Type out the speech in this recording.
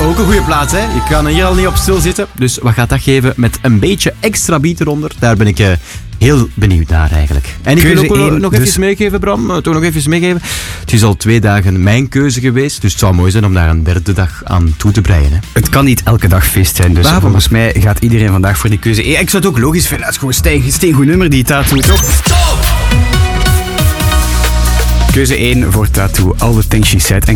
ook een goede plaats, hè? Je kan hier al niet op stil zitten. Dus wat gaat dat geven met een beetje extra beat eronder? Daar ben ik heel benieuwd naar eigenlijk. En ik wil ook nog even meegeven, Bram. Toch nog even meegeven. Het is al 2 dagen mijn keuze geweest. Dus het zou mooi zijn om daar een 3e dag aan toe te breien. Hè? Het kan niet elke dag feest zijn. Dus volgens mij gaat iedereen vandaag voor die keuze. Ik zou het ook logisch vinden. Dat is gewoon een steengoed nummer, die Tattoo, toch? Stop! Keuze 1 voor Tattoo. All the Things She Said. En